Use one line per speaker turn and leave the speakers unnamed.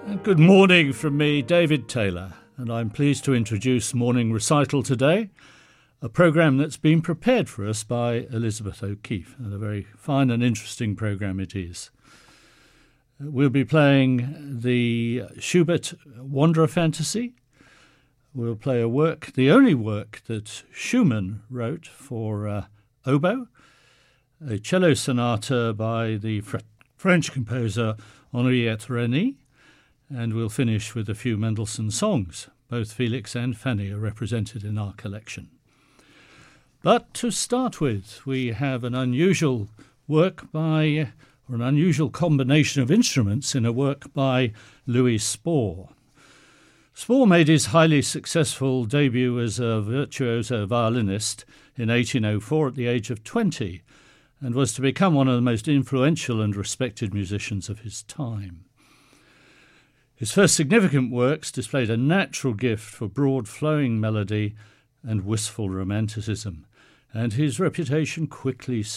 Good morning from me, David Taylor, and I'm pleased to introduce Morning Recital today, a programme that's been prepared for us by Elizabeth O'Keefe, and a very fine and interesting programme it is. We'll be playing the Schubert Wanderer Fantasy. We'll play a work, the only work that Schumann wrote for oboe, a cello sonata by the French composer Henriette Reni, and we'll finish with a few Mendelssohn songs. Both Felix and Fanny are represented in our collection. But to start with, we have an unusual work by, or an unusual combination of instruments in a work by Louis Spohr. Spohr made his highly successful debut as a virtuoso violinist in 1804 at the age of 20, and was to become one of the most influential and respected musicians of his time. His first significant works displayed a natural gift for broad flowing melody and wistful romanticism, and his reputation quickly